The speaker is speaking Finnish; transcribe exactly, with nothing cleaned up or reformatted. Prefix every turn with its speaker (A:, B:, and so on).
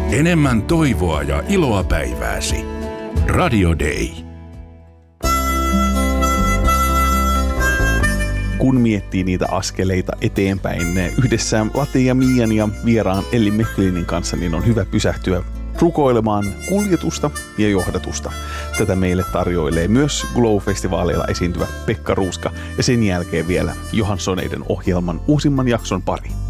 A: Enemmän toivoa ja iloa päivääsi. Radio Day.
B: Kun miettii niitä askeleita eteenpäin yhdessä Latin ja Mian ja vieraan Elli Mechlinin kanssa, niin on hyvä pysähtyä rukoilemaan kuljetusta ja johdatusta. Tätä meille tarjoilee myös Glow-festivaaleilla esiintyvä Pekka Ruuska ja sen jälkeen vielä Johanssoneiden ohjelman uusimman jakson pari.